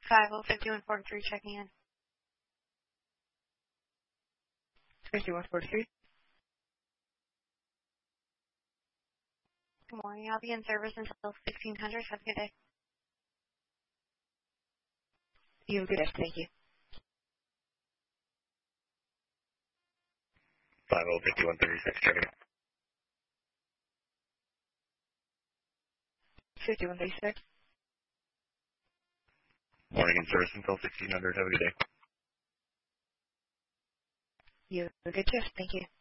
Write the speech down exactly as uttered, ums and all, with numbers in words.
five oh fifty-one forty-three checking in. fifty-one forty-three. Good morning. I'll be in service until fifteen hundred. Have a good day. You have a good day. Thank you. five oh fifty-one thirty-six checking in. fifty-one thirty-six. Morning in service until sixteen hundred. Have a good day. You have a good shift. Thank you.